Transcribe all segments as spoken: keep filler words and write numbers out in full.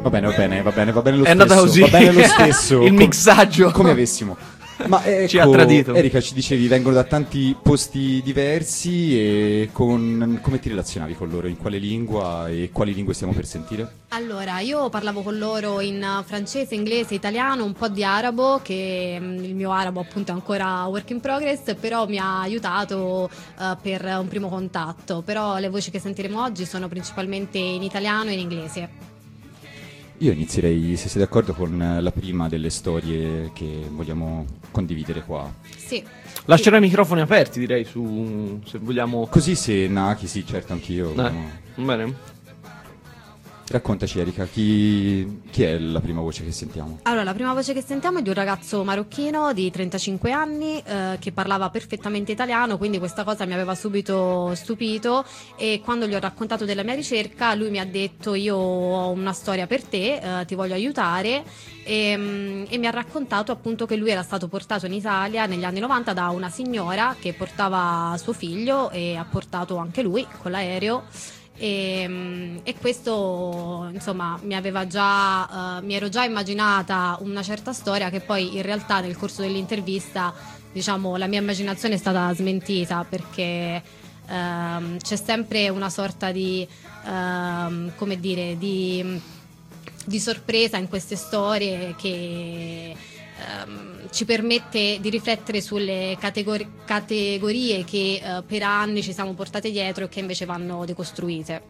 Va bene, va bene, va bene, va bene lo È stesso. andata così. Va bene lo stesso. Il com- mixaggio. Come avessimo. Ma ecco, Ci ha tradito. Erika, ci dicevi, vengono da tanti posti diversi e con, come ti relazionavi con loro? In quale lingua e quali lingue stiamo per sentire? Allora, io parlavo con loro in francese, inglese, italiano, un po' di arabo, che mh, il mio arabo appunto è ancora work in progress, però mi ha aiutato uh, per un primo contatto. Però le voci che sentiremo oggi sono principalmente in italiano e in inglese. Io inizierei, se sei d'accordo, con la prima delle storie che vogliamo condividere qua. Sì. Lascerò i microfoni aperti, direi, su se vogliamo. Così se Naki, sì, certo, anch'io. Eh, no. va bene. Raccontaci, Erika, chi, chi è la prima voce che sentiamo? Allora, la prima voce che sentiamo è di un ragazzo marocchino di trentacinque anni eh, che parlava perfettamente italiano, quindi questa cosa mi aveva subito stupito, e quando gli ho raccontato della mia ricerca lui mi ha detto: io ho una storia per te, eh, ti voglio aiutare, e, mm, e mi ha raccontato appunto che lui era stato portato in Italia negli anni novanta da una signora che portava suo figlio, e ha portato anche lui con l'aereo. E, e questo insomma mi aveva già uh, mi ero già immaginata una certa storia, che poi in realtà nel corso dell'intervista, diciamo, la mia immaginazione è stata smentita, perché um, c'è sempre una sorta di um, come dire di, di sorpresa in queste storie che um, ci permette di riflettere sulle categori- categorie che uh, per anni ci siamo portate dietro e che invece vanno decostruite.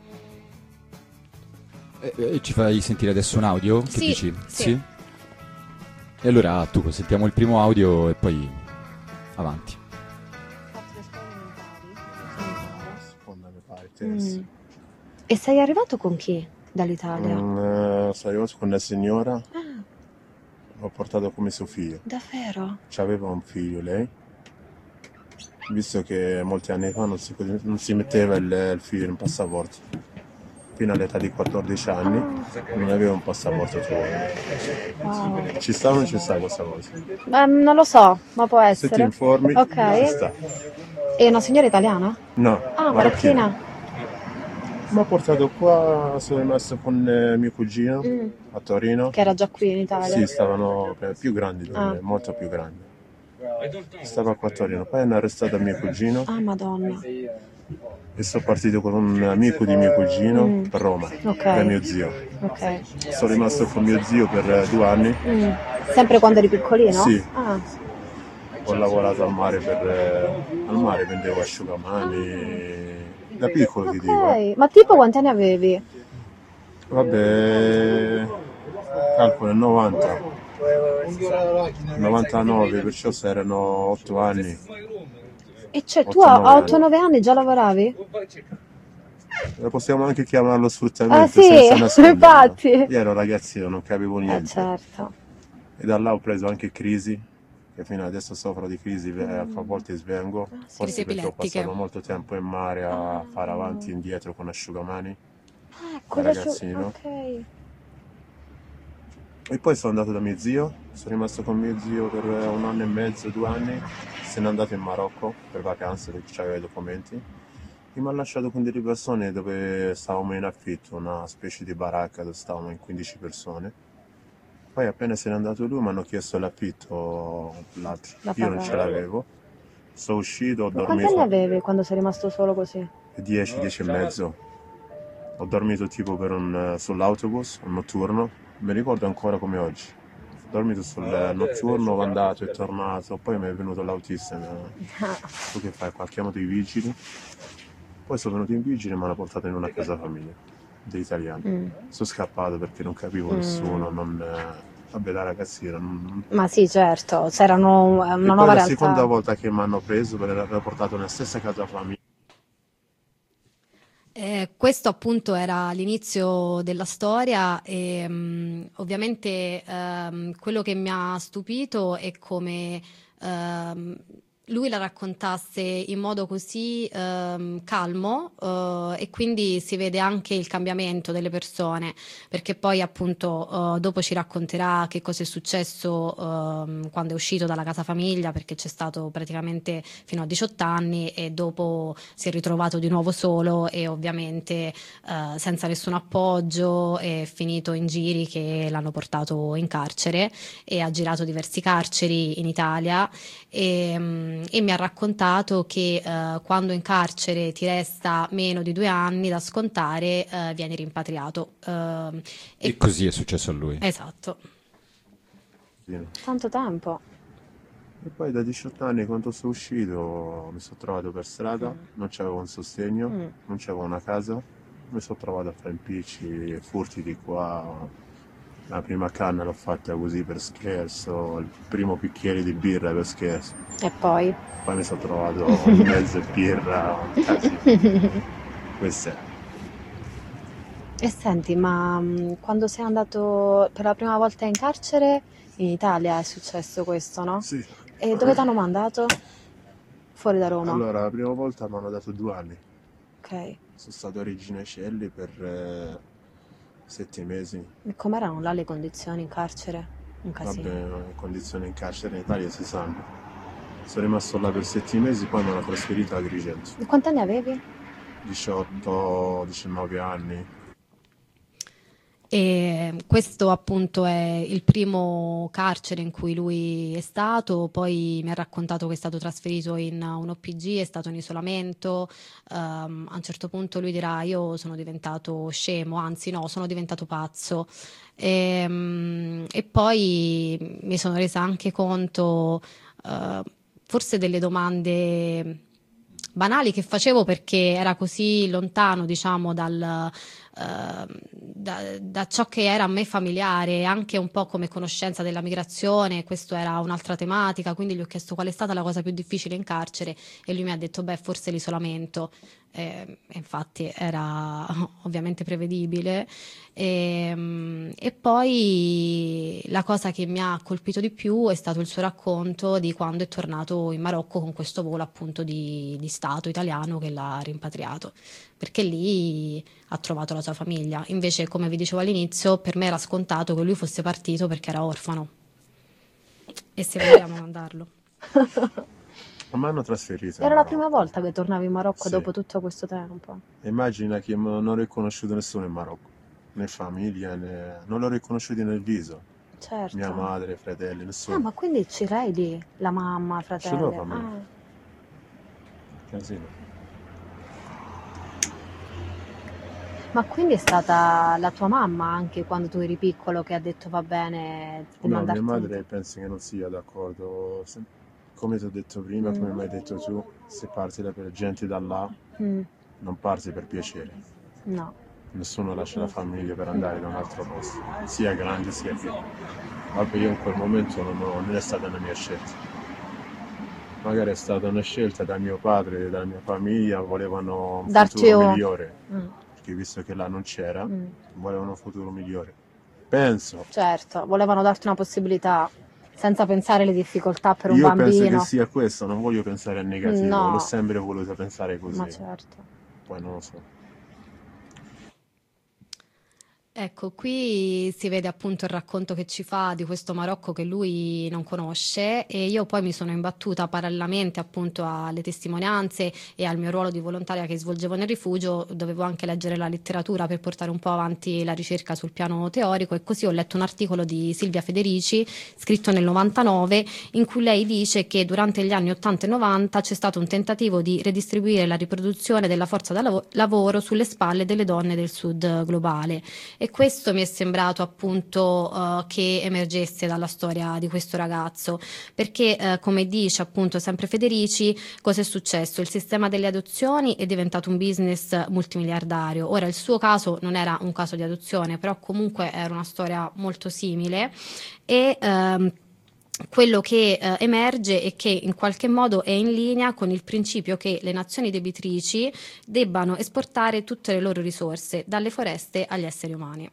Eh, eh, ci fai sentire adesso un audio? Che Sì, dici? sì. E allora tu sentiamo il primo audio e poi avanti. Mm. E sei arrivato con chi dall'Italia? Mm, eh, sono arrivato con una signora, Ah, l'ho portato come suo figlio. davvero? C'aveva un figlio lei, visto che molti anni fa non si, non si metteva il, il figlio in passaporto. Fino all'età di quattordici anni non aveva un passaporto tuo. Wow. Ci sta o non ci sta questa cosa? Eh, non lo so, ma può Se essere. ti informi, Ok. ci sta. E una signora italiana? No, Ah, marocchina. marocchina. Mi ha portato qua, sono rimasto con eh, mio cugino Mm. a Torino. Che era già qui in Italia? Sì, stavano eh, più grandi, di me, Ah. molto più grandi. Stava qua a Torino, poi hanno arrestato mio cugino Ah, madonna. e sono partito con un amico di mio cugino Mm. per Roma, Ok. da mio zio. Ok. Sono rimasto con mio zio per eh, due anni, Mm. Sempre quando eri piccolino? Sì. Ah, ho lavorato al mare, per, eh, al mare vendevo asciugamani, da piccolo ti dico. eh. ok. Ma tipo quanti anni avevi? Vabbè, calcolo nel novanta, novantanove, perciò se erano otto anni. E cioè tu otto a nove a anni. otto nove anni già lavoravi? Eh, Possiamo anche chiamarlo sfruttamento, Ah, sì, senza nasconderlo. infatti. Io ero ragazzino, non capivo Eh niente. certo. E da là ho preso anche crisi, che fino adesso soffro di crisi, eh, a Mm. volte svengo, forse perché ho epilettiche. passato molto tempo in mare a fare avanti e indietro con asciugamani. Ah, con Da le sue- ragazzino. Ok. E poi sono andato da mio zio, sono rimasto con mio zio per un anno e mezzo, due anni, se n'è andato in Marocco per vacanze perché aveva i documenti. E mi ha lasciato con delle persone dove stavamo in affitto, una specie di baracca dove stavamo in quindici persone. Poi appena se n'è andato lui mi hanno chiesto l'affitto, l'altro. Da Io non ce pagare. l'avevo. Sono uscito, ho Ma quanti anni dormito avevi quando sei rimasto solo così? dieci, dieci e mezzo. Ho dormito tipo per un, sull'autobus, un notturno, mi ricordo ancora come oggi. Ho dormito sul notturno, ho andato e tornato, poi mi è venuto l'autista, mi ha- tu che fai qua? Ho chiamato i vigili, poi sono venuto in vigili e mi hanno portato in una casa famiglia degli italiani. Mm. Sono scappato perché non capivo Mm. nessuno, non, eh, vabbè da ragazzina. Non... Ma sì, certo, c'erano una E poi nuova la realtà. seconda volta che mi hanno preso per aver portato nella stessa casa famiglia. Eh, questo appunto era l'inizio della storia e mh, ovviamente ehm, quello che mi ha stupito è come ehm, lui la raccontasse in modo così ehm, calmo eh, e quindi si vede anche il cambiamento delle persone, perché poi appunto eh, dopo ci racconterà che cosa è successo ehm, quando è uscito dalla casa famiglia, perché c'è stato praticamente fino a diciotto anni e dopo si è ritrovato di nuovo solo e ovviamente eh, senza nessun appoggio, è finito in giri che l'hanno portato in carcere e ha girato diversi carceri in Italia e, mm, e mi ha raccontato che eh, quando in carcere ti resta meno di due anni da scontare eh, vieni rimpatriato. Eh, E, e così è successo a lui. esatto. Sì. Tanto tempo. E poi da diciotto anni quando sono uscito mi sono trovato per strada, non c'avevo un sostegno, Mm. non c'avevo una casa, mi sono trovato a fare impicci, furti di qua. La prima canna l'ho fatta così per scherzo, il primo bicchiere di birra per scherzo. E poi? Poi mi sono trovato in mezzo a birra, un casino. Questo è. E senti, ma mh, quando sei andato per la prima volta in carcere, in Italia è successo questo, no? Sì. E dove ti hanno mandato? Fuori da Roma? Allora, la prima volta mi hanno dato due anni. Ok. Sono stato a Regina Coeli per eh, sette mesi. E com'erano là le condizioni in carcere? Un casino. Vabbè, le condizioni in carcere in Italia si sanno. Sono rimasto là per sette mesi, poi mi hanno trasferito a Agrigento. E quanti anni avevi? diciotto diciannove anni. E questo appunto è il primo carcere in cui lui è stato, poi mi ha raccontato che è stato trasferito in un O P G, è stato in isolamento, ehm, a un certo punto lui dirà io sono diventato scemo, anzi no, sono diventato pazzo. E, mm, e poi mi sono resa anche conto eh, forse delle domande banali che facevo perché era così lontano, diciamo, dal, eh, da, da ciò che era a me familiare, anche un po' come conoscenza della migrazione. Questo era un'altra tematica, quindi gli ho chiesto qual è stata la cosa più difficile in carcere e lui mi ha detto beh, forse l'isolamento. Eh, infatti era ovviamente prevedibile. E, e poi la cosa che mi ha colpito di più è stato il suo racconto di quando è tornato in Marocco con questo volo appunto di, di Stato italiano che l'ha rimpatriato, perché lì ha trovato la sua famiglia. Invece, come vi dicevo all'inizio, per me era scontato che lui fosse partito perché era orfano e se vogliamo mandarlo. Ma mi hanno trasferito. in Era la Marocco. prima volta che tornavi in Marocco Sì. dopo tutto questo tempo. Immagina che m- non ho riconosciuto nessuno in Marocco, né famiglia, né... non l'ho riconosciuto nel viso. Certo. Mia madre, fratelli, nessuno. Ah, ma quindi ci lei lì? La mamma, fratelli? Ce l'ho famiglia. Ah. Casino. Ma quindi è stata la tua mamma anche quando tu eri piccolo che ha detto va bene di No, mandarti mia in- madre penso che non sia d'accordo. Se- Come ti ho detto prima, Mm. come mi hai detto tu, se parti da per gente da là, Mm, non parti per piacere. no. Nessuno lascia la famiglia per andare da un altro posto, sia grande sia piccolo. Vabbè, io in quel momento non, ho- non è stata una mia scelta. Magari è stata una scelta da mio padre e dalla mia famiglia, volevano un Darti futuro un- migliore, Mm, perché visto che là non c'era, mm. volevano un futuro migliore. Penso. Certo, volevano darti una possibilità senza pensare alle difficoltà per un Io penso bambino. che sia questo, non voglio pensare al negativo, No. l'ho sempre voluto pensare così, Ma certo. poi non lo so. Ecco, qui si vede appunto il racconto che ci fa di questo Marocco che lui non conosce e io poi mi sono imbattuta parallelamente appunto alle testimonianze e al mio ruolo di volontaria che svolgevo nel rifugio, dovevo anche leggere la letteratura per portare un po' avanti la ricerca sul piano teorico e così ho letto un articolo di Silvia Federici scritto nel novantanove in cui lei dice che durante gli anni ottanta e novanta c'è stato un tentativo di redistribuire la riproduzione della forza da lav- lavoro sulle spalle delle donne del sud globale. E questo mi è sembrato appunto uh, che emergesse dalla storia di questo ragazzo, perché uh, come dice appunto sempre Federici, cosa è successo? Il sistema delle adozioni è diventato un business multimiliardario. Ora il suo caso non era un caso di adozione, però comunque era una storia molto simile e um, quello che eh, emerge è che in qualche modo è in linea con il principio che le nazioni debitrici debbano esportare tutte le loro risorse, dalle foreste agli esseri umani.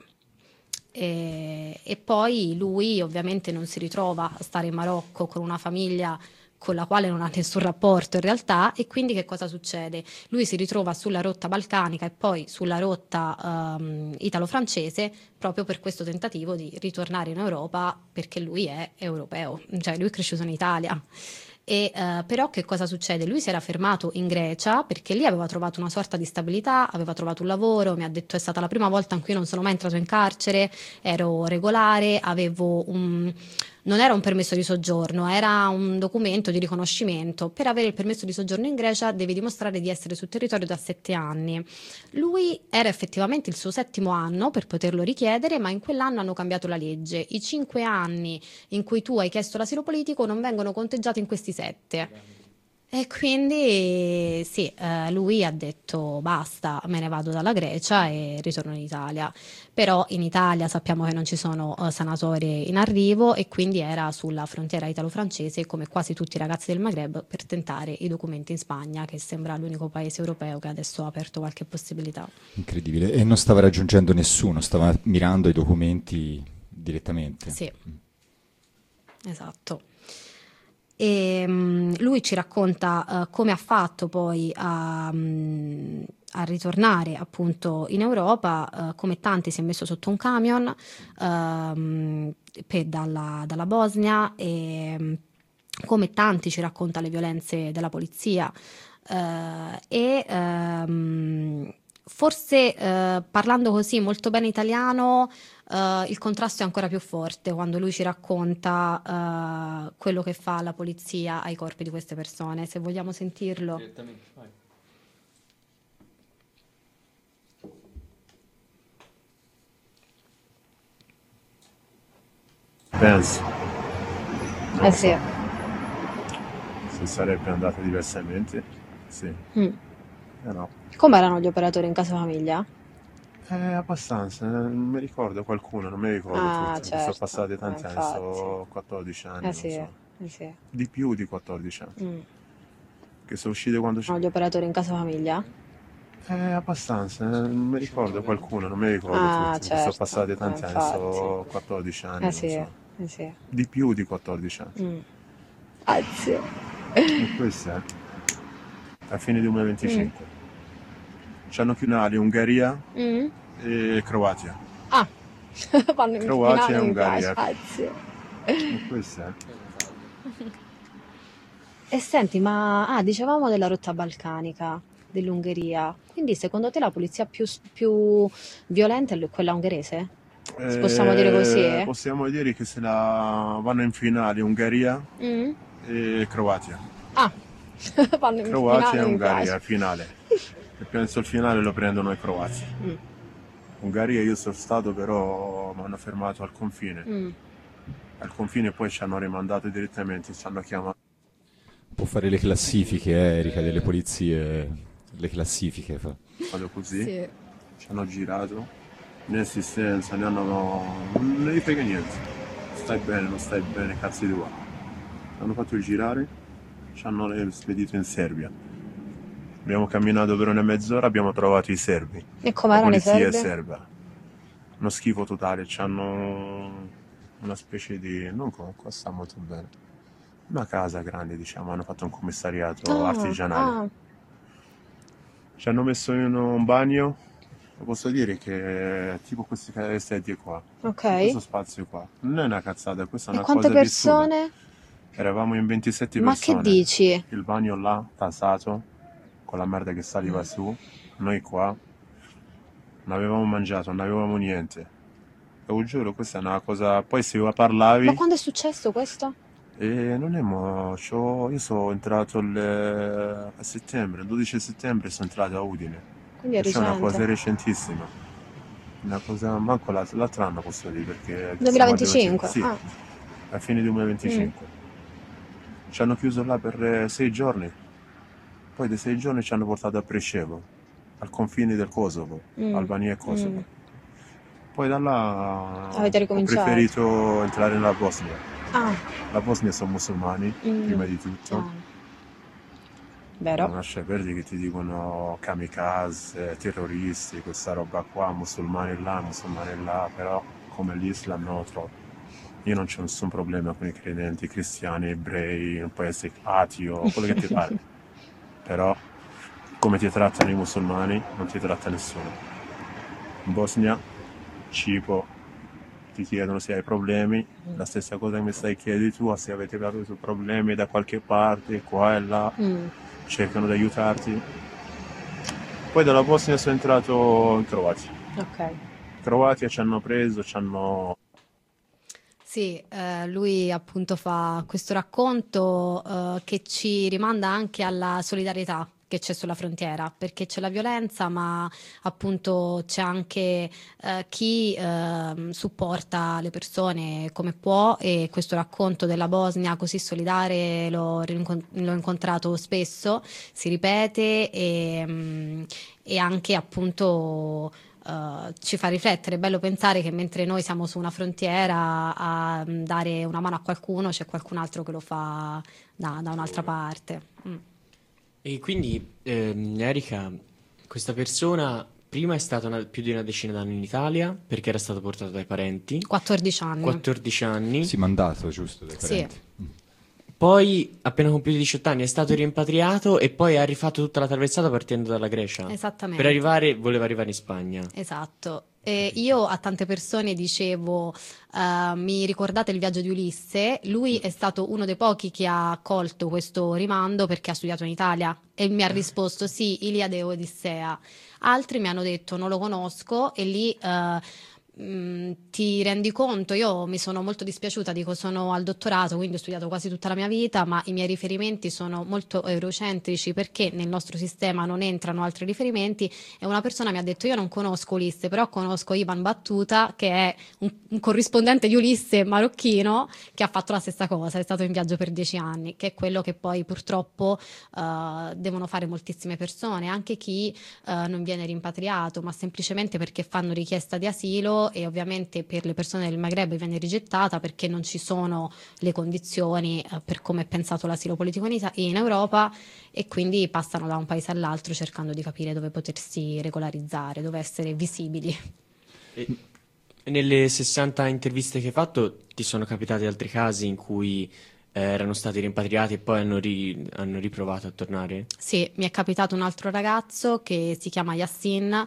E, e poi lui ovviamente non si ritrova a stare in Marocco con una famiglia con la quale non ha nessun rapporto in realtà, e quindi che cosa succede? Lui si ritrova sulla rotta balcanica e poi sulla rotta um, italo-francese proprio per questo tentativo di ritornare in Europa, perché lui è europeo, cioè lui è cresciuto in Italia. E, uh, però che cosa succede? Lui si era fermato in Grecia perché lì aveva trovato una sorta di stabilità, aveva trovato un lavoro, mi ha detto è stata la prima volta in cui non sono mai entrato in carcere, ero regolare, avevo un... non era un permesso di soggiorno, era un documento di riconoscimento. Per avere il permesso di soggiorno in Grecia devi dimostrare di essere sul territorio da sette anni. Lui era effettivamente il suo settimo anno per poterlo richiedere, ma in quell'anno hanno cambiato la legge. I cinque anni in cui tu hai chiesto l'asilo politico non vengono conteggiati in questi sette. E quindi sì, eh, lui ha detto basta, me ne vado dalla Grecia e ritorno in Italia. Però in Italia sappiamo che non ci sono uh, sanatorie in arrivo, e quindi era sulla frontiera italo-francese, come quasi tutti i ragazzi del Maghreb, per tentare i documenti in Spagna, che sembra l'unico paese europeo che adesso ha aperto qualche possibilità. Incredibile. E non stava raggiungendo nessuno, stava mirando i documenti direttamente. Sì, esatto. E um, lui ci racconta uh, come ha fatto poi a, um, a ritornare appunto in Europa, uh, come tanti si è messo sotto un camion um, per, dalla, dalla Bosnia, e um, come tanti ci racconta le violenze della polizia, uh, e um, forse uh, parlando così molto bene italiano, Uh, il contrasto è ancora più forte quando lui ci racconta uh, quello che fa la polizia ai corpi di queste persone. Se vogliamo sentirlo. Direttamente, vai. Penso. Eh sì. Se sarebbe andata diversamente, sì. Mm. Eh no. Come erano gli operatori in casa famiglia? Eh, abbastanza, eh, non mi ricordo qualcuno, non mi ricordo Ah, tutti. certo. Sono passati tanti Eh, anni, infatti. sono quattordici anni, Eh non sì, so. eh sì. Di più di quattordici anni. Mm. Che sono uscite quando c'è. Erano gli operatori in casa famiglia? Eh, abbastanza, eh, non mi ricordo qualcuno, non mi ricordo Ah, tutti. certo. Sono passati tanti Eh, anni, infatti. sono quattordici anni, Eh non sì, so. eh sì. Di più di quattordici anni. Mm. Grazie. E questo è. A fine duemilaventicinque. C'hanno finali Ungheria Mm. e Croazia. Ah, vanno in Croazia finale e in Ungheria. Grazie. E questo è. E senti, ma ah, dicevamo della rotta balcanica dell'Ungheria, quindi secondo te la polizia più, più violenta è quella ungherese? Si possiamo dire così? Eh, possiamo dire che se la vanno in finale Ungheria Mm? e Croazia. Ah, vanno in Croazia finale e in Ungheria, Croazia. finale. E penso il finale lo prendono i croati. Mm. Ungheria io sono stato, però mi hanno fermato al confine. Mm. Al confine poi ci hanno rimandato direttamente, ci hanno chiamato. Può fare le classifiche, eh, Erika, delle polizie, le classifiche fa. Vado così, Sì. ci hanno girato, in assistenza, ne hanno. non ne frega niente. Stai bene, non stai bene, cazzi tua. Hanno fatto il girare, ci hanno spedito in Serbia. Abbiamo camminato per una mezz'ora, abbiamo trovato i serbi. E La com'erano i polizia è serbi? serba. Uno schifo totale, c'hanno una specie di. non qua, qua sta molto bene. Una casa grande, diciamo, hanno fatto un commissariato Ah, artigianale. ah, Ci hanno messo in un bagno, posso dire che è tipo queste sedie qua, questo ok. spazio qua. Non è una cazzata, questa è E una quante cosa vissuta. persone? Eravamo in ventisette Ma che persone. dici? Il bagno là, tasato, con la merda che saliva su. Noi qua non avevamo mangiato, non avevamo niente. Te lo giuro, questa è una cosa. Poi se Ma parlavi. quando è successo questo? E non è mo. c'ho- Io sono entrato il- a settembre, il dodici settembre sono entrato a Udine. Quindi è Questa è una cosa recente. recentissima. Una cosa, manco l'alt- l'altro anno posso dire, perché siamo al duemilaventicinque? Sì, Ah. a fine duemilaventicinque. Ci hanno chiuso là per eh, sei giorni. Poi dei sei giorni ci hanno portato a Preševo, al confine del Kosovo, Mm. Albania e Kosovo. Mm. Poi da là Avete ho ricominciato? preferito entrare nella Bosnia. Ah, La Bosnia sono musulmani, Mm. prima di tutto. ah. Non Vero? lascia perdere che ti dicono kamikaze, terroristi, questa roba qua, musulmani là, musulmani là, però come l'Islam no, troppo. Io non c'ho nessun problema con i credenti, cristiani, ebrei, un paese ateo, quello che ti pare. Però come ti trattano i musulmani non ti tratta nessuno. In Bosnia, Cipro, ti chiedono se hai problemi, la stessa cosa che mi stai chiedendo tu, se avete avuto problemi da qualche parte, qua e là, Mm. cercano di aiutarti. Poi dalla Bosnia sono entrato in Croazia. Ok. Croazia ci hanno preso, ci hanno... Sì, eh, lui appunto fa questo racconto eh, che ci rimanda anche alla solidarietà che c'è sulla frontiera, perché c'è la violenza, ma appunto c'è anche eh, chi eh, supporta le persone come può, e questo racconto della Bosnia così solidale l'ho, rincon- l'ho incontrato spesso, si ripete e, mm, e anche appunto Uh, ci fa riflettere. È bello pensare che mentre noi siamo su una frontiera a mm, dare una mano a qualcuno, c'è qualcun altro che lo fa da, da un'altra parte. Mm. E quindi, ehm, Erika, questa persona prima è stata una- più di una decina d'anni in Italia perché era stato portato dai parenti, quattordici anni. quattordici anni, Sì, mandato, giusto, dai Sì. parenti. poi appena compiuti diciotto anni è stato rimpatriato e poi ha rifatto tutta la traversata partendo dalla Grecia. Esattamente. Per arrivare, voleva arrivare in Spagna. Esatto. E io a tante persone dicevo, eh, mi ricordate il viaggio di Ulisse? Lui è stato uno dei pochi che ha accolto questo rimando perché ha studiato in Italia e mi ha risposto sì, Iliade e Odissea. Altri mi hanno detto non lo conosco e lì eh, mh, ti rendi conto, io mi sono molto dispiaciuta, dico sono al dottorato, quindi ho studiato quasi tutta la mia vita, ma i miei riferimenti sono molto eurocentrici perché nel nostro sistema non entrano altri riferimenti, e una persona mi ha detto io non conosco Ulisse, però conosco Ivan Battuta che è un, un corrispondente di Ulisse marocchino che ha fatto la stessa cosa, è stato in viaggio per dieci anni, che è quello che poi purtroppo eh, devono fare moltissime persone, anche chi eh, non viene rimpatriato, ma semplicemente perché fanno richiesta di asilo, e ovviamente per le persone del Maghreb viene rigettata perché non ci sono le condizioni eh, per come è pensato l'asilo politico in, Ita- in Europa, e quindi passano da un paese all'altro cercando di capire dove potersi regolarizzare, dove essere visibili. E nelle sessanta interviste che hai fatto ti sono capitati altri casi in cui eh, erano stati rimpatriati e poi hanno, ri- hanno riprovato a tornare? Sì, mi è capitato un altro ragazzo che si chiama Yassin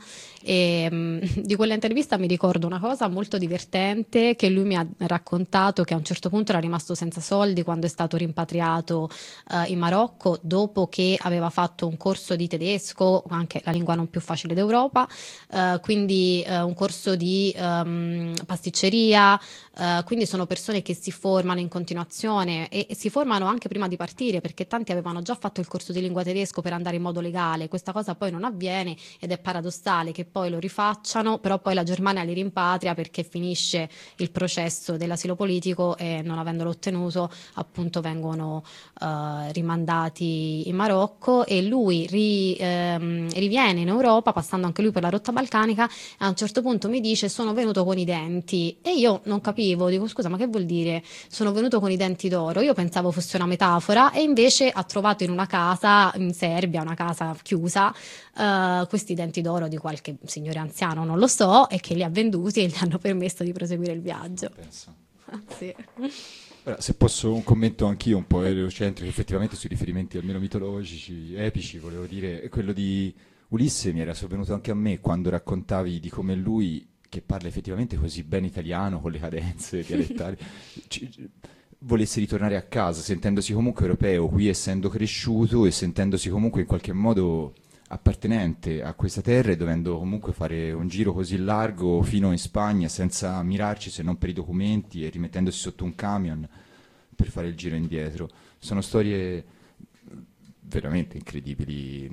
e mh, di quell'intervista mi ricordo una cosa molto divertente che lui mi ha raccontato, che a un certo punto era rimasto senza soldi quando è stato rimpatriato eh, in Marocco dopo che aveva fatto un corso di tedesco, anche la lingua non più facile d'Europa, eh, quindi eh, un corso di ehm, pasticceria, eh, quindi sono persone che si formano in continuazione e, e si formano anche prima di partire, perché tanti avevano già fatto il corso di lingua tedesco per andare in modo legale. Questa cosa poi non avviene ed è paradossale che poi lo rifacciano, però poi la Germania li rimpatria perché finisce il processo dell'asilo politico e non avendolo ottenuto appunto vengono eh, rimandati in Marocco, e lui ri, ehm, riviene in Europa passando anche lui per la rotta balcanica, e a un certo punto mi dice sono venuto con i denti, e io non capivo, dico scusa ma che vuol dire sono venuto con i denti d'oro? Io pensavo fosse una metafora, e invece ha trovato in una casa in Serbia, una casa chiusa, eh, questi denti d'oro di qualche signore anziano, non lo so, e che li ha venduti e gli hanno permesso di proseguire il viaggio. Pensa. Sì. Ora, se posso un commento anch'io un po' eurocentrico, effettivamente sui riferimenti almeno mitologici, epici, volevo dire, quello di Ulisse mi era sovvenuto anche a me quando raccontavi di come lui, che parla effettivamente così bene italiano, con le cadenze dialettali, ci- ci- volesse ritornare a casa, sentendosi comunque europeo, qui essendo cresciuto e sentendosi comunque in qualche modo appartenente a questa terra, e dovendo comunque fare un giro così largo fino in Spagna senza mirarci se non per i documenti, e rimettendosi sotto un camion per fare il giro indietro. Sono storie veramente incredibili.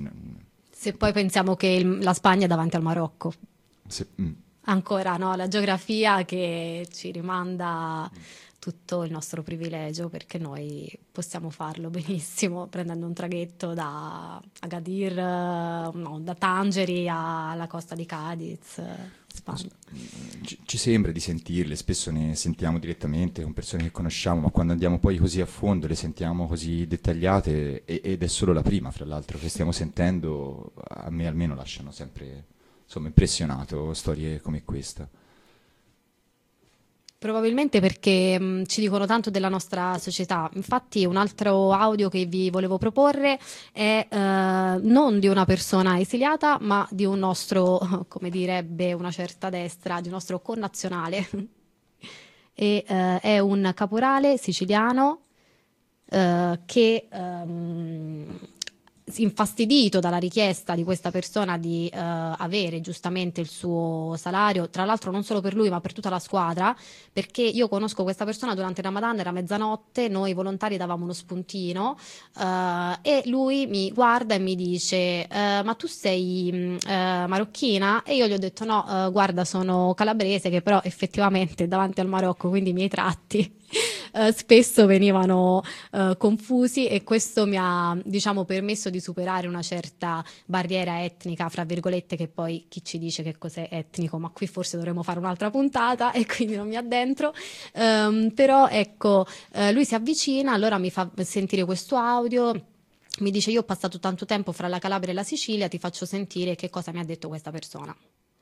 Se poi pensiamo che il- la Spagna è davanti al Marocco, Se- mm. ancora no, la geografia che ci rimanda tutto il nostro privilegio, perché noi possiamo farlo benissimo prendendo un traghetto da Agadir, eh, no, da Tangeri alla costa di Cadiz, eh, Spagna. Ci, ci sembra di sentirle, spesso ne sentiamo direttamente con persone che conosciamo, ma quando andiamo poi così a fondo le sentiamo così dettagliate, e- ed è solo la prima, fra l'altro, che stiamo sentendo, a me almeno lasciano sempre, insomma, impressionato storie come questa. Probabilmente perché mh, ci dicono tanto della nostra società. Infatti un altro audio che vi volevo proporre è eh, non di una persona esiliata, ma di un nostro, come direbbe una certa destra, di un nostro connazionale. e eh, è un caporale siciliano eh, che ehm, infastidito dalla richiesta di questa persona di eh, avere giustamente il suo salario, tra l'altro non solo per lui ma per tutta la squadra, perché io conosco questa persona durante il Ramadan, era mezzanotte, noi volontari davamo uno spuntino eh, e lui mi guarda e mi dice eh, ma tu sei mh, eh, marocchina? E io gli ho detto no, eh, guarda, sono calabrese, che però effettivamente davanti al Marocco, quindi i miei tratti Uh, spesso venivano uh, confusi, e questo mi ha, diciamo, permesso di superare una certa barriera etnica, fra virgolette, che poi chi ci dice che cos'è etnico, ma qui forse dovremmo fare un'altra puntata e quindi non mi addentro. Um, però ecco, uh, lui si avvicina, allora mi fa sentire questo audio, mi dice io ho passato tanto tempo fra la Calabria e la Sicilia, ti faccio sentire che cosa mi ha detto questa persona.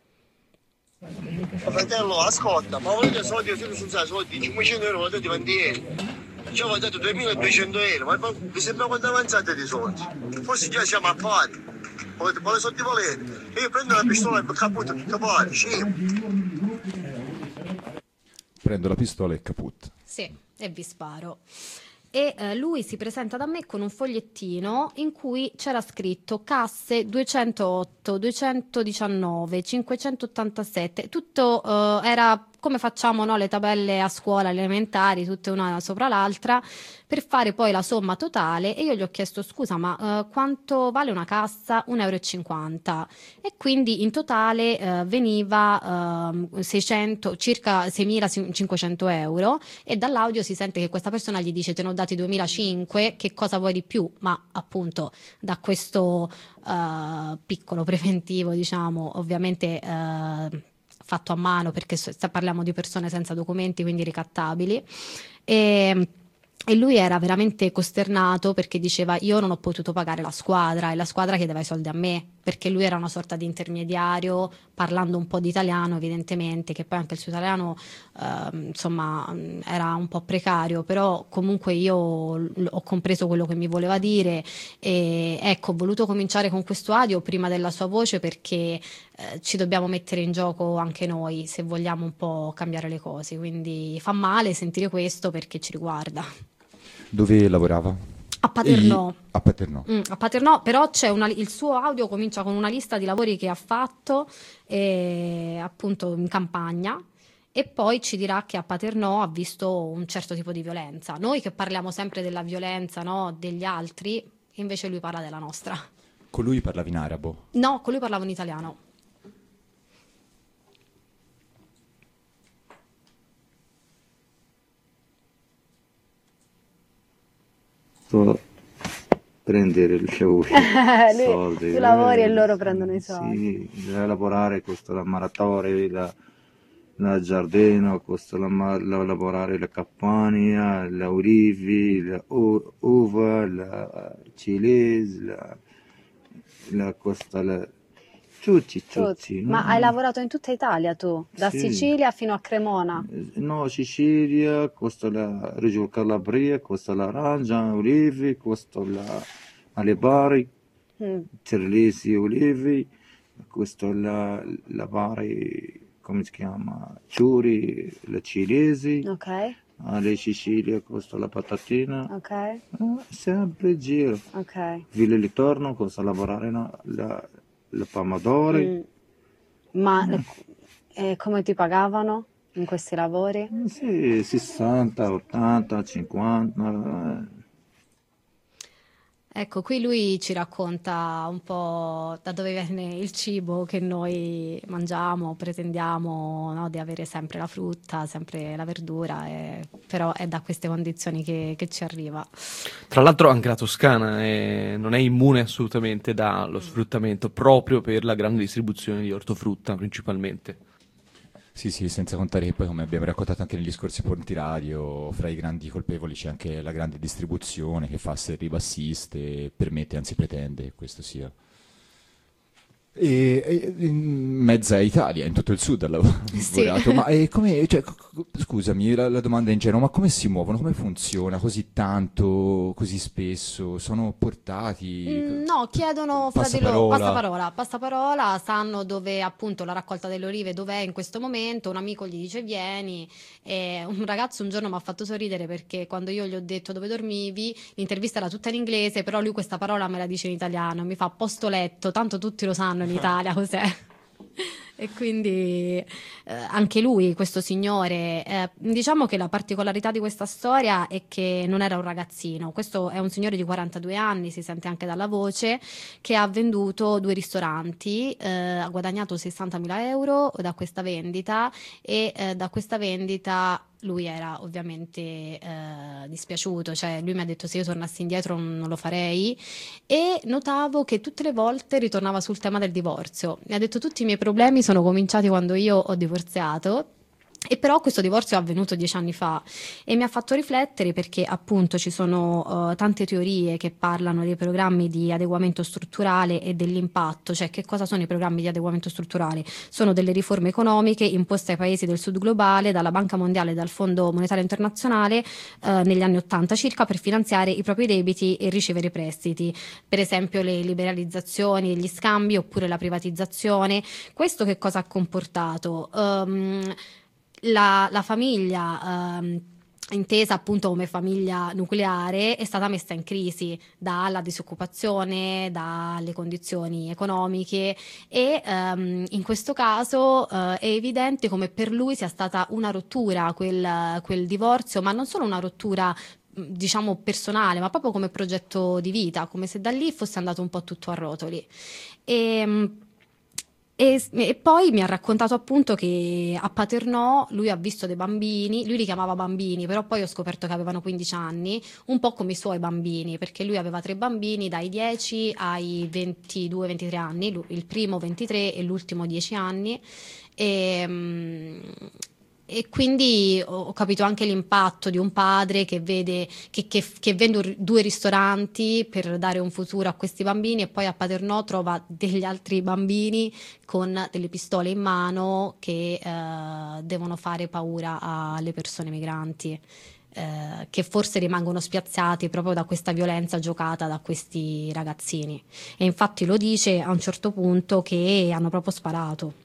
Fratello, ascolta, ma volete soldi, io senza soldi, cinquecento euro volete di bandiere. Ci ho dato duemiladuecento euro, ma mi sembra quanto avanzate di soldi. Forse già siamo affatti. Volete, quali soldi volete? E io prendo la pistola e caputto tutto fuori, scemo. Prendo la pistola e caput. Sì, e vi sparo. E eh, lui si presenta da me con un fogliettino in cui c'era scritto casse duecentootto, duecentodiciannove, cinquecentottantasette, tutto eh, era come facciamo, no, le tabelle a scuola elementari, tutte una sopra l'altra, per fare poi la somma totale. E io gli ho chiesto scusa, ma eh, quanto vale una cassa? un euro e cinquanta. E quindi in totale eh, veniva eh, seicento, circa seimilacinquecento euro, e dall'audio si sente che questa persona gli dice te ne ho dati duemilacinque, che cosa vuoi di più? Ma appunto da questo eh, piccolo preventivo, diciamo, ovviamente eh, fatto a mano, perché so, parliamo di persone senza documenti, quindi ricattabili, e, e lui era veramente costernato perché diceva io non ho potuto pagare la squadra, e la squadra chiedeva i soldi a me, perché lui era una sorta di intermediario, parlando un po' di italiano evidentemente, che poi anche il suo italiano eh, insomma era un po' precario, però comunque io ho compreso quello che mi voleva dire. E ecco, ho voluto cominciare con questo audio prima della sua voce, perché eh, ci dobbiamo mettere in gioco anche noi se vogliamo un po' cambiare le cose, quindi fa male sentire questo perché ci riguarda. Dove lavorava? A Paternò. E... A Paternò. Mm, a Paternò, però c'è una, il suo audio comincia con una lista di lavori che ha fatto eh, appunto in campagna, e poi ci dirà che a Paternò ha visto un certo tipo di violenza. Noi che parliamo sempre della violenza, no, degli altri, invece lui parla della nostra. Con lui parlavi in arabo? No, con lui parlavo in italiano. Prendere il lavoro, Lui, soldi, tu lavori eh, e loro prendono i soldi. sì, da lavorare costa la maratona, la, la giardino, costa la, la, lavorare la campagna, la olivi, la u- uva, la ciliegia, la, la costa la, tutti, tutti. Ma no? hai lavorato in tutta Italia tu? Da Sì. Sicilia fino a Cremona? No, Sicilia, costa la Reggio Calabria, costa l'arancia, olivi, costa la Alibari, Mm. Terlesi, olivi, costa la, la Bari, come si chiama, Ciuri, la cilesi, Ok, alle Sicilia costa la patatina, ok, eh, sempre giro. ok. Villa Litorno costa lavorare la, la, la pomodori. Mm. Ma eh, come ti pagavano in questi lavori? Sì, sessanta, ottanta, cinquanta. eh. Ecco, qui lui ci racconta un po' da dove viene il cibo che noi mangiamo, pretendiamo, no, di avere sempre la frutta, sempre la verdura, e, però è da queste condizioni che, che ci arriva. Tra l'altro anche la Toscana è- non è immune assolutamente dallo sfruttamento, proprio per la grande distribuzione di ortofrutta principalmente. Sì, sì, senza contare che poi, come abbiamo raccontato anche negli scorsi punti radio, fra i grandi colpevoli c'è anche la grande distribuzione che fa serri bassiste e permette, anzi pretende che questo sia. E, e in mezza Italia, in tutto il sud ha lavorato. Sì. Ma e come, cioè, c- c- scusami, la, la domanda in genere, ma come si muovono? Come funziona così tanto, così spesso? Sono portati? Mm, No, chiedono fra di loro, Passaparola. passaparola, passaparola, sanno dove appunto la raccolta delle olive, dov'è in questo momento, un amico gli dice vieni, e un ragazzo un giorno mi ha fatto sorridere perché quando io gli ho detto dove dormivi, l'intervista era tutta in inglese, però lui questa parola me la dice in italiano, mi fa posto letto, tanto tutti lo sanno in Italia cos'è. E quindi eh, anche lui, questo signore, eh, diciamo che la particolarità di questa storia è che non era un ragazzino, questo è un signore di quarantadue anni, si sente anche dalla voce, che ha venduto due ristoranti, eh, ha guadagnato sessantamila euro da questa vendita e eh, da questa vendita lui era ovviamente eh, dispiaciuto, cioè lui mi ha detto se io tornassi indietro non lo farei, e notavo che tutte le volte ritornava sul tema del divorzio. Mi ha detto tutti i miei problemi sono cominciati quando io ho divorziato. E però questo divorzio è avvenuto dieci anni fa e mi ha fatto riflettere perché appunto ci sono uh, tante teorie che parlano dei programmi di adeguamento strutturale e dell'impatto, cioè che cosa sono i programmi di adeguamento strutturale? Sono delle riforme economiche imposte ai paesi del sud globale dalla Banca Mondiale e dal Fondo Monetario Internazionale uh, negli anni ottanta circa per finanziare i propri debiti e ricevere prestiti, per esempio le liberalizzazioni degli scambi oppure la privatizzazione. Questo che cosa ha comportato? Um, La, la famiglia, ehm, intesa appunto come famiglia nucleare, è stata messa in crisi dalla disoccupazione, dalle condizioni economiche e ehm, in questo caso eh, è evidente come per lui sia stata una rottura quel, quel divorzio, ma non solo una rottura diciamo personale, ma proprio come progetto di vita, come se da lì fosse andato un po' tutto a rotoli. E, E, e poi mi ha raccontato appunto che a Paternò lui ha visto dei bambini, lui li chiamava bambini, però poi ho scoperto che avevano quindici anni, un po' come i suoi bambini, perché lui aveva tre bambini dai dieci ai ventidue ventitré anni, lui- il primo ventitré e l'ultimo dieci anni. E, mm, e quindi ho ho capito anche l'impatto di un padre che vede che, che, che vende un- due ristoranti per dare un futuro a questi bambini e poi a Paternò trova degli altri bambini con delle pistole in mano che eh, devono fare paura alle persone migranti, eh, che forse rimangono spiazzati proprio da questa violenza giocata da questi ragazzini. E infatti lo dice a un certo punto che hanno proprio sparato.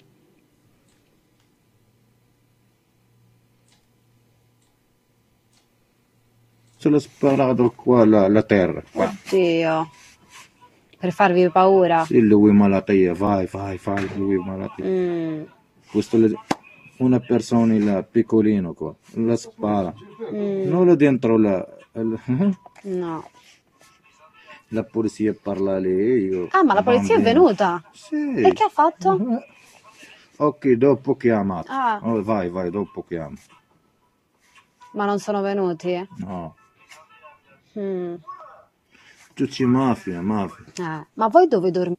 Ce l'ho sparato qua la, la terra, qua. Oddio, per farvi paura. Sì, lui malattia, vai, vai, vai, lui malattia. Mm, Questo le- una persona là, piccolino qua, la spara. mm, Non lo dentro la, la, no. la polizia parla lì. Io, Ah, ma la polizia è bambino. venuta? Sì. E che ha fatto? Ok, dopo chiama. Ah. Oh, vai, vai, dopo chiama. Ma non sono venuti? No. Mm, Tutti mafia, mafia. eh. Ma voi dove dormite?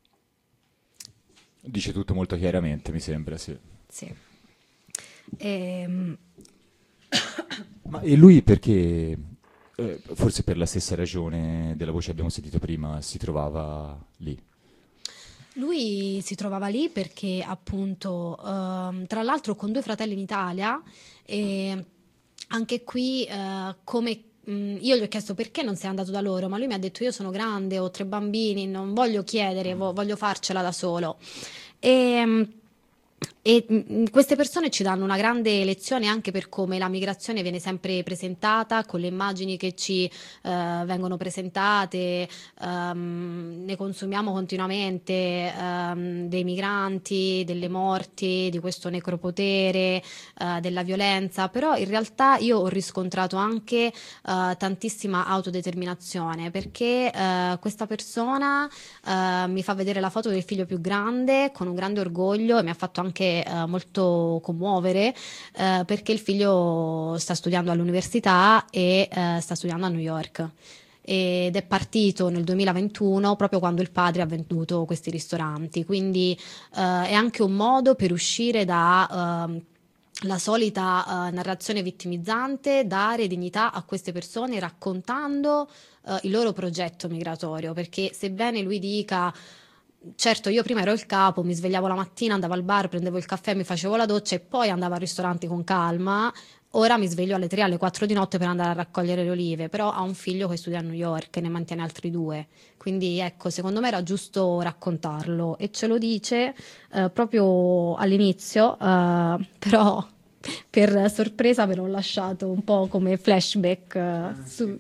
Dice tutto molto chiaramente, mi sembra, sì. Sì. Ehm, Ma e lui perché, eh, forse per la stessa ragione della voce che abbiamo sentito prima, si trovava lì? Lui si trovava lì perché appunto, ehm, tra l'altro con due fratelli in Italia, e anche qui eh, come mh, io gli ho chiesto perché non sei andato da loro, ma lui mi ha detto io sono grande, ho tre bambini, non voglio chiedere, vo- voglio farcela da solo. E, mh, e mh, queste persone ci danno una grande lezione anche per come la migrazione viene sempre presentata, con le immagini che ci eh, vengono presentate, ehm, ne consumiamo continuamente, ehm, dei migranti, delle morti, di questo necropotere, eh, della violenza, però in realtà io ho riscontrato anche eh, tantissima autodeterminazione perché eh, questa persona eh, mi fa vedere la foto del figlio più grande con un grande orgoglio e mi ha fatto anche eh, molto commuovere eh, perché il figlio sta studiando all'università e eh, sta studiando a New York ed è partito nel duemilaventuno proprio quando il padre ha venduto questi ristoranti, quindi eh, è anche un modo per uscire da ehm, la solita eh, narrazione vittimizzante, dare dignità a queste persone raccontando eh, il loro progetto migratorio, perché sebbene lui dica certo io prima ero il capo, mi svegliavo la mattina, andavo al bar, prendevo il caffè, mi facevo la doccia e poi andavo al ristorante con calma. Ora mi sveglio alle tre, alle quattro di notte per andare a raccogliere le olive, però ha un figlio che studia a New York e ne mantiene altri due, quindi ecco, secondo me era giusto raccontarlo e ce lo dice eh, proprio all'inizio, eh, però per sorpresa ve l'ho lasciato un po' come flashback eh, su...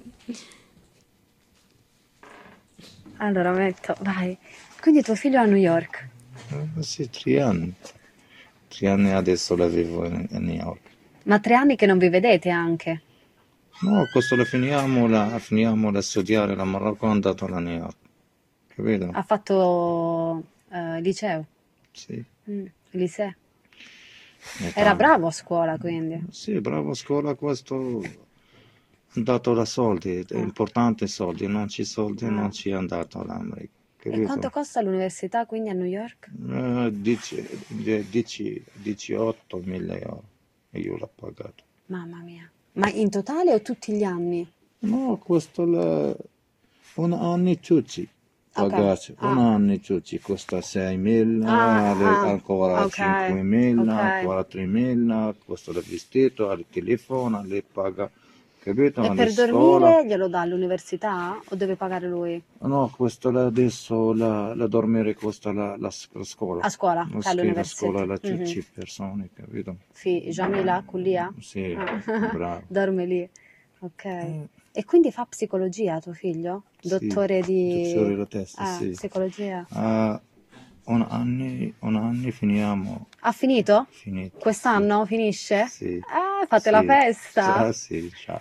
Allora metto, vai. Quindi tuo figlio è a New York? Eh, sì, tre anni. Tre anni adesso la vivo in- a New York. Ma tre anni che non vi vedete anche? No, questo lo finiamo, la, finiamo da studiare la Marocco, è andato a New York. Capito? Ha fatto eh, liceo? Sì. Mm, liceo. E Era tanto. bravo a scuola quindi? Sì, bravo a scuola, questo è andato da soldi, è importante soldi, non ci soldi, non ci è andato all'America. E quanto Capito? costa l'università quindi a New York? Eh, dieci, dieci, diciotto mila euro e io l'ho pagato. Mamma mia. Ma in totale o tutti gli anni? No, questo è un anno tutti pagati, Ah. un anno tutti costa seimila, Ah, le- ah, ancora ok, cinquemila, ok. ancora tremila, costa il vestito, il telefono, le paga, capito? E La per scuola. dormire glielo dà all'università o deve pagare lui? No, questo là adesso la, la dormire costa la, la, la scuola. A scuola, La, cioè schi- la all'università. scuola la Mhm. tutti persone, capito? Sì, Jamila, Kulia? Sì, Ah. bravo. Dorme lì. Ok. Eh, E quindi fa psicologia tuo figlio? sì, Dottore di... dottore della testa, Ah, sì. psicologia. Ah, un anno, un anno finiamo, Ha finito? finito. Quest'anno finisce? Sì. Ah, fate Sì. la festa? Ah, sì, ciao.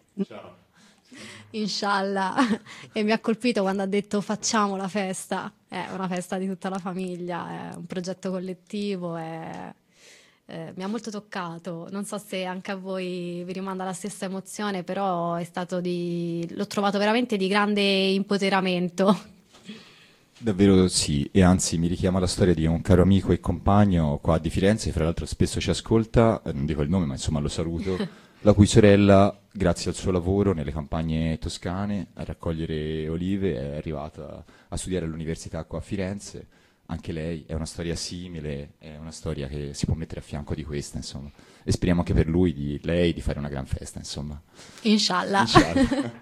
Inshallah. E mi ha colpito quando ha detto facciamo la festa. È una festa di tutta la famiglia, è un progetto collettivo, è- eh, mi ha molto toccato. Non so se anche a voi vi rimanda la stessa emozione, però è stato di... l'ho trovato veramente di grande impoteramento. Davvero sì, e anzi mi richiama la storia di un caro amico e compagno qua di Firenze, fra l'altro spesso ci ascolta, eh, non dico il nome ma insomma lo saluto, la cui sorella, grazie al suo lavoro nelle campagne toscane a raccogliere olive, è arrivata a studiare all'università qua a Firenze. Anche lei è una storia simile, è una storia che si può mettere a fianco di questa, insomma. E speriamo anche per lui, di lei, di fare una gran festa, insomma. Inshallah. Inshallah.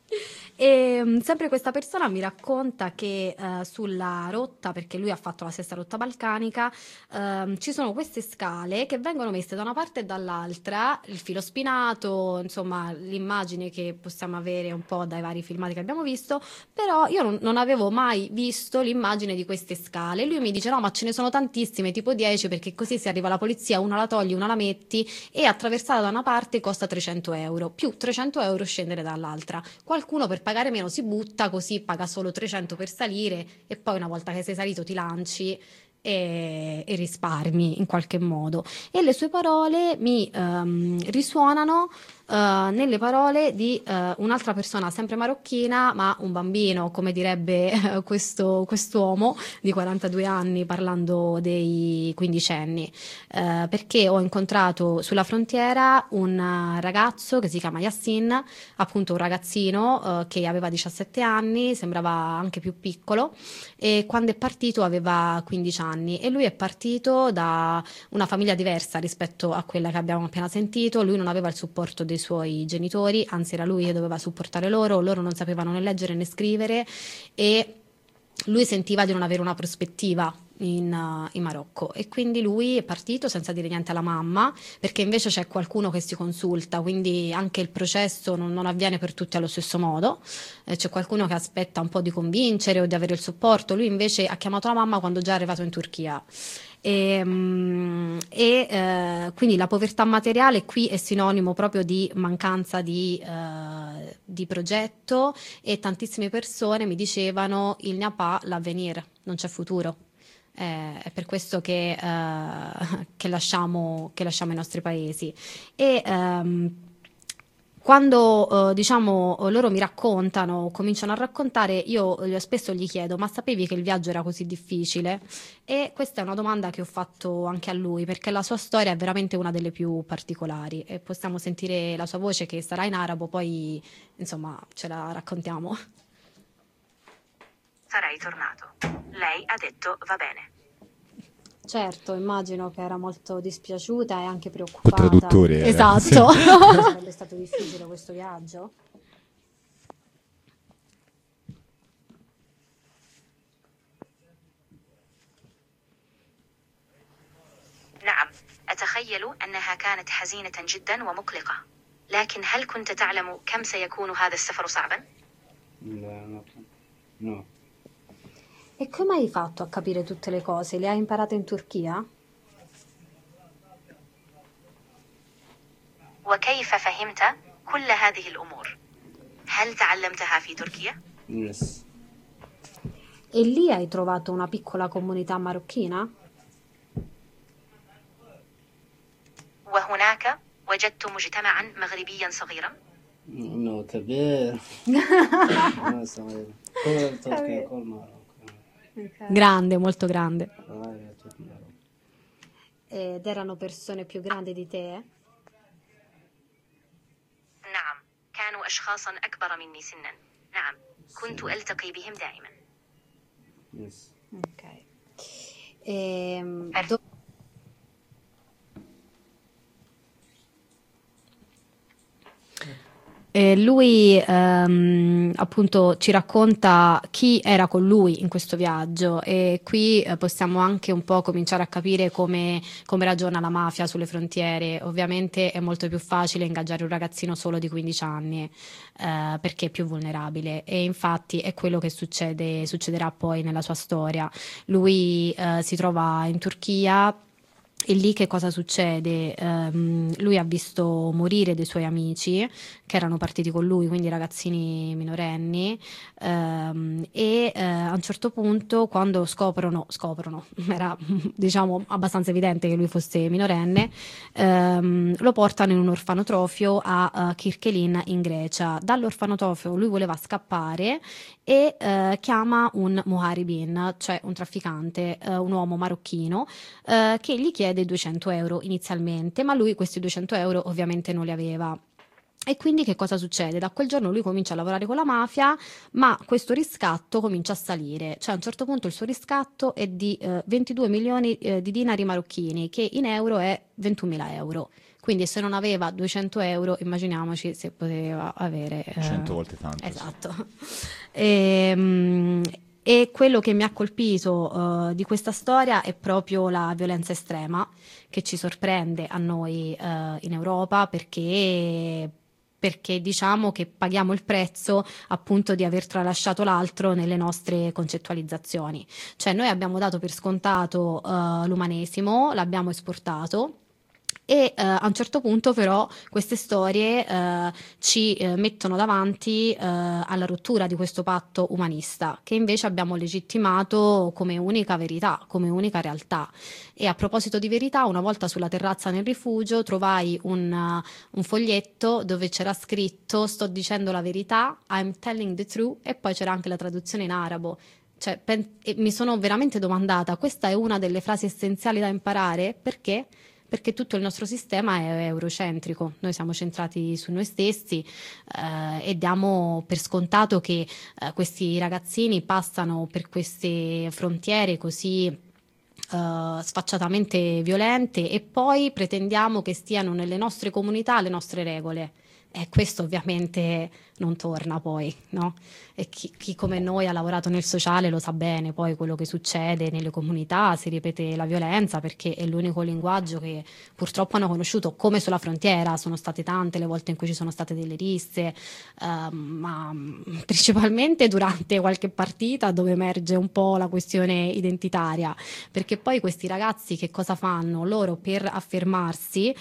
E mh, sempre questa persona mi racconta che eh, sulla rotta, perché lui ha fatto la stessa rotta balcanica, ehm, ci sono queste scale che vengono messe da una parte e dall'altra, il filo spinato, insomma l'immagine che possiamo avere un po' dai vari filmati che abbiamo visto, però io non, non avevo mai visto l'immagine di queste scale. Lui mi dice no, ma ce ne sono tantissime, tipo dieci, perché così se arriva la polizia una la togli, una la metti e attraversata da una parte costa trecento euro, più trecento euro scendere dall'altra. Qualcuno per pagare meno si butta, così paga solo trecento per salire e poi una volta che sei salito ti lanci e, e risparmi in qualche modo. E le sue parole mi ehm, risuonano eh, nelle parole di eh, un'altra persona sempre marocchina, ma un bambino, come direbbe eh, questo quest'uomo di quarantadue anni parlando dei quindicenni, eh, perché ho incontrato sulla frontiera un eh, ragazzo che si chiama Yassin, appunto un ragazzino eh, che aveva diciassette anni, sembrava anche più piccolo, e quando è partito aveva quindici anni e lui è partito da una famiglia diversa rispetto a quella che abbiamo appena sentito. Lui non aveva il supporto dei suoi genitori, anzi era lui che doveva supportare loro, loro non sapevano né leggere né scrivere e lui sentiva di non avere una prospettiva in, uh, in Marocco e quindi lui è partito senza dire niente alla mamma, perché invece c'è qualcuno che si consulta, quindi anche il processo non, non avviene per tutti allo stesso modo, eh, c'è qualcuno che aspetta un po' di convincere o di avere il supporto. Lui invece ha chiamato la mamma quando già è arrivato in Turchia. E, mm, e eh, quindi la povertà materiale qui è sinonimo proprio di mancanza di, eh, di progetto, e tantissime persone mi dicevano il n'y a pas l'avenir, non c'è futuro. Eh, è per questo che, eh, che, lasciamo, che lasciamo i nostri paesi. E ehm, quando eh, diciamo loro mi raccontano, cominciano a raccontare, io eh, spesso gli chiedo: ma sapevi che il viaggio era così difficile? E questa è una domanda che ho fatto anche a lui, perché la sua storia è veramente una delle più particolari e possiamo sentire la sua voce, che sarà in arabo, poi insomma ce la raccontiamo. Sarai tornato. Lei ha detto va bene. Certo, immagino che era molto dispiaciuta e anche Col preoccupata. traduttore era. Esatto. Sarebbe stato difficile questo viaggio? نعم، أتخيل أنها كانت حزينة جدا ومقلقة. لكن هل كنت تعلم كم سيكون هذا السفر صعبا؟ لا no. No. E come hai fatto a capire tutte le cose? Le hai imparate in Turchia? وكيف فهمت كل هذه الأمور؟ هل تعلمتها في تركيا؟ Yes. E lì hai trovato una piccola comunità marocchina? وهناك وجدت مجتمعا مغربيا صغيرا؟ No, كبير. ما صغير. كل تركيا كل مروكو. Grande, molto grande. صغير ترك مروكو. Ed erano persone più grandi di te? نعم، كانوا أشخاصا أكبر مني سنا. نعم، كنت ألتقي بهم دائما. Yes. Ok. Ehm, do- E lui ehm, appunto ci racconta chi era con lui in questo viaggio e qui eh, possiamo anche un po' cominciare a capire come, come ragiona la mafia sulle frontiere. Ovviamente è molto più facile ingaggiare un ragazzino solo di quindici anni eh, perché è più vulnerabile e infatti è quello che succede, succederà poi nella sua storia. Lui eh, si trova in Turchia. E lì che cosa succede? Ehm, lui ha visto morire dei suoi amici che erano partiti con lui, quindi ragazzini minorenni, ehm, e eh, a un certo punto quando scoprono, scoprono, era diciamo abbastanza evidente che lui fosse minorenne, ehm, lo portano in un orfanotrofio a uh, Kirkelin in Grecia. Dall'orfanotrofio lui voleva scappare e eh, chiama un muharibin, cioè un trafficante, eh, un uomo marocchino, eh, che gli chiede duecento euro inizialmente, ma lui questi duecento euro ovviamente non li aveva. E quindi che cosa succede? Da quel giorno lui comincia a lavorare con la mafia, ma questo riscatto comincia a salire. Cioè a un certo punto il suo riscatto è di eh, ventidue milioni eh, di dinari marocchini, che in euro è ventunomila euro. Quindi se non aveva duecento euro, immaginiamoci se poteva avere... Eh, cento volte tanto. Esatto. E, mm, e quello che mi ha colpito uh, di questa storia è proprio la violenza estrema che ci sorprende a noi uh, in Europa perché... perché diciamo che paghiamo il prezzo appunto di aver tralasciato l'altro nelle nostre concettualizzazioni. Cioè noi abbiamo dato per scontato uh, l'umanesimo, l'abbiamo esportato e uh, a un certo punto però queste storie uh, ci uh, mettono davanti uh, alla rottura di questo patto umanista che invece abbiamo legittimato come unica verità, come unica realtà. E a proposito di verità, una volta sulla terrazza nel rifugio trovai un, uh, un foglietto dove c'era scritto sto dicendo la verità, I'm telling the truth, e poi c'era anche la traduzione in arabo. Cioè, pen- e mi sono veramente domandata, questa è una delle frasi essenziali da imparare? Perché? Perché tutto il nostro sistema è eurocentrico, noi siamo centrati su noi stessi eh, e diamo per scontato che eh, questi ragazzini passano per queste frontiere così Uh, sfacciatamente violente e poi pretendiamo che stiano nelle nostre comunità le nostre regole. E questo ovviamente non torna poi, no? E chi, chi come noi ha lavorato nel sociale lo sa bene, poi quello che succede nelle comunità, si ripete la violenza perché è l'unico linguaggio che purtroppo hanno conosciuto, come sulla frontiera, sono state tante le volte in cui ci sono state delle risse, uh, ma principalmente durante qualche partita dove emerge un po' la questione identitaria, perché poi questi ragazzi che cosa fanno? Loro per affermarsi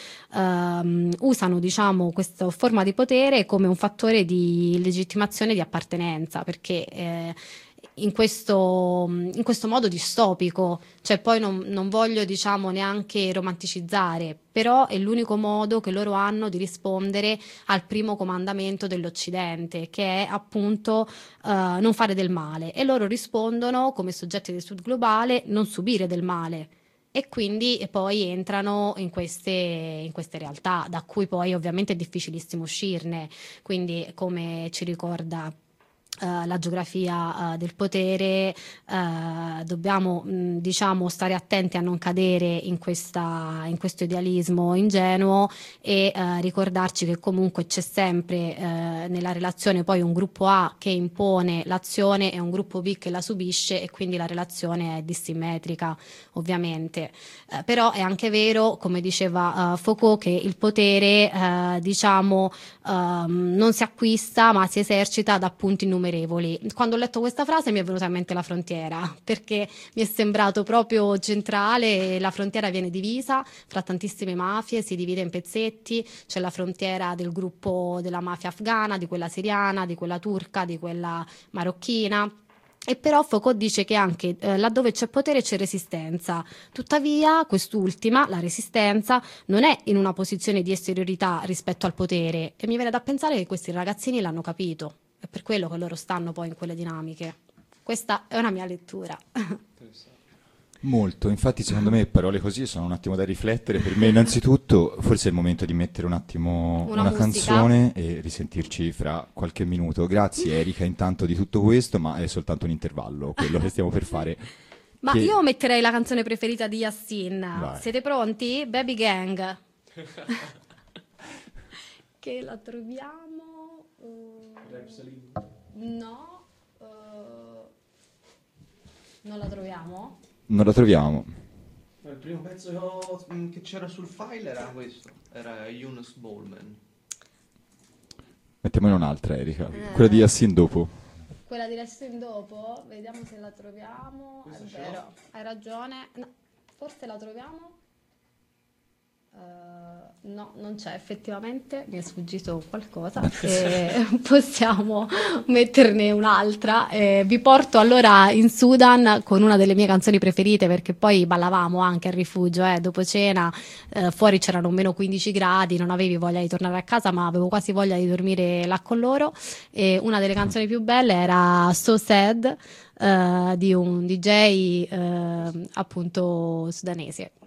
um, usano diciamo questa forma di potere come un fattore di legittimazione di appartenenza, perché eh, in questo, in questo modo distopico, cioè poi non, non voglio diciamo neanche romanticizzare, però è l'unico modo che loro hanno di rispondere al primo comandamento dell'Occidente, che è appunto uh, non fare del male, e loro rispondono come soggetti del Sud globale non subire del male. E quindi e poi entrano in queste, in queste realtà, da cui poi ovviamente è difficilissimo uscirne. Quindi, come ci ricorda Uh, la geografia uh, del potere, uh, dobbiamo mh, diciamo stare attenti a non cadere in, questa, in questo idealismo ingenuo e uh, ricordarci che comunque c'è sempre uh, nella relazione poi un gruppo A che impone l'azione e un gruppo B che la subisce, e quindi la relazione è dissimmetrica ovviamente, uh, però è anche vero, come diceva uh, Foucault, che il potere uh, diciamo uh, non si acquista ma si esercita da punti numerosi. Quando ho letto questa frase mi è venuta in mente La Frontiera, perché mi è sembrato proprio centrale. La frontiera viene divisa fra tantissime mafie, si divide in pezzetti, c'è la frontiera del gruppo della mafia afghana, di quella siriana, di quella turca, di quella marocchina. E però Foucault dice che anche eh, laddove c'è potere c'è resistenza. Tuttavia quest'ultima, la resistenza, non è in una posizione di esteriorità rispetto al potere, e mi viene da pensare che questi ragazzini l'hanno capito. È per quello che loro stanno poi in quelle dinamiche. Questa è una mia lettura. Molto, infatti secondo me parole così sono un attimo da riflettere. Per me innanzitutto forse è il momento di mettere un attimo una, una musica. canzone e risentirci fra qualche minuto. Grazie Erika intanto di tutto questo, ma è soltanto un intervallo quello che stiamo per fare. Ma che... io metterei la canzone preferita di Yassin. Vai. Siete pronti? Baby Gang. Che la troviamo... No, uh, non la troviamo? Non la troviamo. Il primo pezzo che, ho, che c'era sul file era questo, era Yunus Bowman. Mettiamone un'altra Erika, eh. quella di Yassin dopo. Quella di Yassin dopo, vediamo se la troviamo. Questo è vero, c'ho? Hai ragione. No, forse la troviamo. Uh, no, non c'è, effettivamente mi è sfuggito qualcosa. E possiamo metterne un'altra. Eh, vi porto allora in Sudan con una delle mie canzoni preferite, perché poi ballavamo anche al rifugio, eh, dopo cena, eh, fuori c'erano meno quindici gradi, non avevi voglia di tornare a casa ma avevo quasi voglia di dormire là con loro, e una delle canzoni più belle era So Sad, eh, di un D J eh, appunto sudanese.